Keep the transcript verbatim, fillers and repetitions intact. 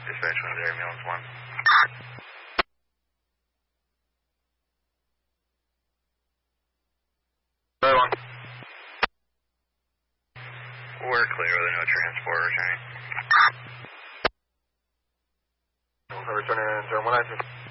Dispatch one there, ambulance one. Another one. We're clear with a no transport returning. Returning zero one nine.